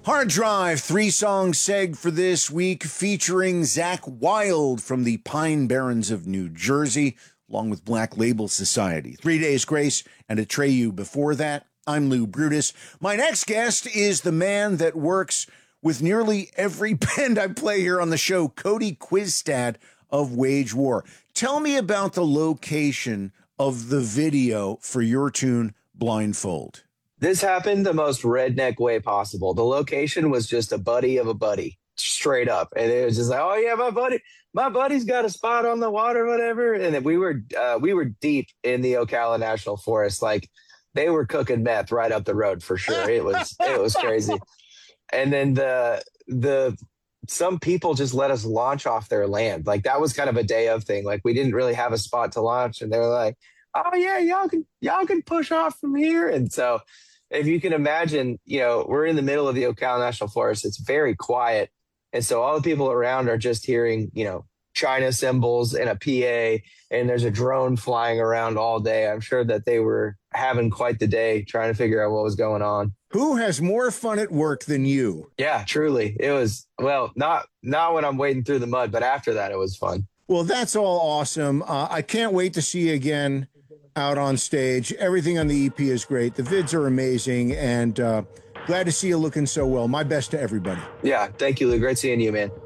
Hard Drive, 3-song seg for this week featuring Zakk Wylde from the Pine Barrens of New Jersey, along with Black Label Society. 3 Days Grace and Atreyu before that. I'm Lou Brutus. My next guest is the man that works with nearly every band I play here on the show, Cody Quistad of Wage War. Tell me about the location of the video for your tune, Blindfold. This happened the most redneck way possible. The location was just a buddy of a buddy, straight up. And it was just like, oh yeah, my buddy's got a spot on the water, whatever. And then we were deep in the Ocala National Forest. Like they were cooking meth right up the road for sure. It was crazy. And then some people just let us launch off their land. Like that was kind of a day of thing. Like we didn't really have a spot to launch, and they were like, oh yeah, y'all can push off from here. And so if you can imagine, we're in the middle of the Ocala National Forest. It's very quiet. And so all the people around are just hearing, China cymbals and a PA, and there's a drone flying around all day. I'm sure that they were having quite the day trying to figure out what was going on. Who has more fun at work than you? Yeah, truly. It was, well, not when I'm wading through the mud, but after that, it was fun. Well, that's all awesome. I can't wait to see you again out on stage. Everything on the EP is great. The vids are amazing, and glad to see you looking so well. My best to everybody. Yeah, thank you, Lou. Great seeing you, man.